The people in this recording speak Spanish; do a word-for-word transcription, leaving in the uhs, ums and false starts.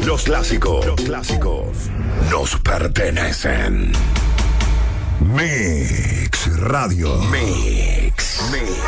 Los clásicos. Los clásicos nos pertenecen. Mix Radio. Mix. Mix.